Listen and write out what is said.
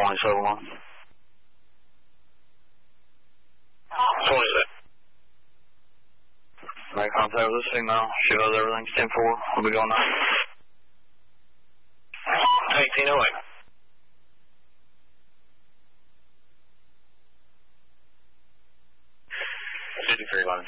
27-1. 27. Make contact with this signal. She has everything. 10-4. We'll be going now. 1808. 5311.